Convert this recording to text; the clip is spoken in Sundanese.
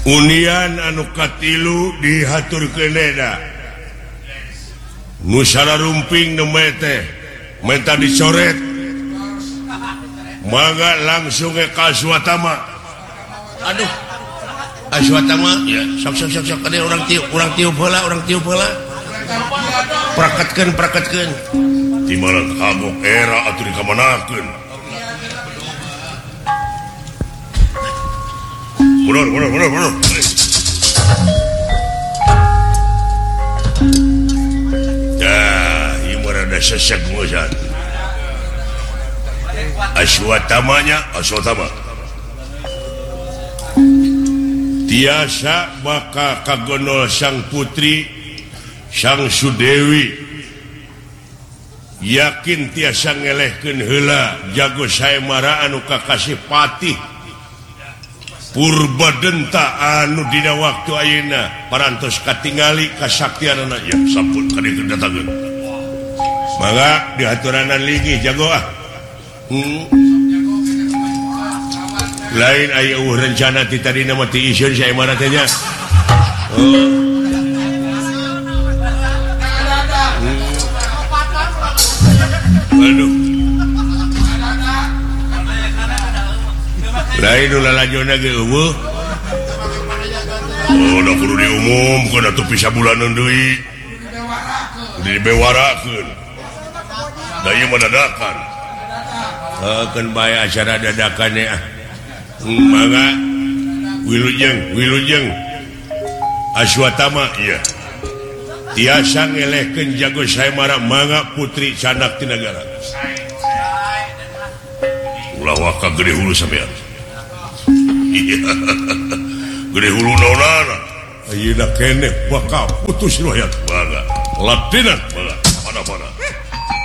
Unian anukatilu dihatur keneda Nusara rumping nemete menta dicoret mangga langsung ke Aswatama. Aduh, Aswatama ya sok ada orang tiup heula prakatkeun di mana kagok era atuh dikamanakeun mundur ada sesek musan Aswatama tiasa maka kagonol sang putri sang Sudewi yakin tiasa ngelehkeun heula jago saemara anu kakasih patih Purbadenta anu dina waktu ayeuna parantos katingali kasaktianana ya sampun kadieu datangeun mangga dihaturanan linggih jago lain aya rencana ti tadina mah ti isieun saemara teh nya aduh lain ulah lajona ge eueuh udah kudu diumumkeun atuh pisah bulanan deui dibewarakeun da ieu mah dadakan keun bae acara dadakan ya mangga wilujeng Aswatama iya tiasa ngelehkeun jago saemara mangga putri canak ti nagara ulah waka gede hulu sampean gede hulu naonana ayeuna keneh bakal putus riwayat mangga latinan mangga mana-mana